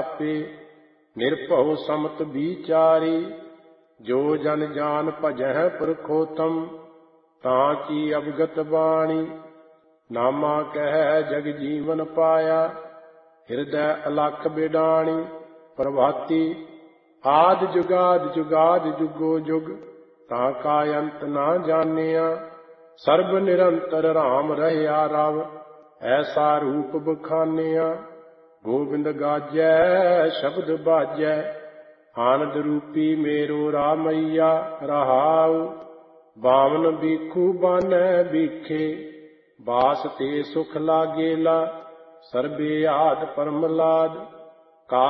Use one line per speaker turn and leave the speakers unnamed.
ਆਪੇ, ਨਿਰਭਉ ਸਮਤ ਵਿਚਾਰੀ। ਜੋ ਜਨ ਜਾਨ ਭਜਹਿ ਪੁਰਖੋਤਮ, ਤਾਂ ਕੀ ਅਵਗਤ ਬਾਣੀ। ਨਾਮਾ ਕਹਿ ਜਗ ਜੀਵਨ ਪਾਇਆ, ਹਿਰਦੈ ਅਲਖ ਬਿਡਾਣੀ। ਪ੍ਰਭਾਤੀ ਆਦਿ ਜੁਗਾਦਿ ਜੁਗਾਦਿ ਜੁਗੋ ਜੁਗ, ਤਾਂ ਕਾ ਅੰਤ ਨਾ ਜਾਣਿਆ। ਸਰਬ ਨਿਰੰਤਰ ਰਾਮ ਰਹਿਆ ਰਵ, ਐਸਾ ਰੂਪ ਬਖਾਨਿਆ। ਗੋਬਿੰਦ ਗਾਜੈ ਸ਼ਬਦ ਬਾਜੈ, ਆਨੰਦ ਰੂਪੀ ਮੇਰੋ ਰਾਮਈਆ। ਰਹਾਉ ਬਾਵਨ ਬੀਖੂ ਬਾਨੈ ਬੀਖੇ, ਬਾਸ ਤੇ ਸੁਖ ਲਾਗੇਲਾ। ਸਰਬੇ ਆਦ ਪਰਮਲਾਦ,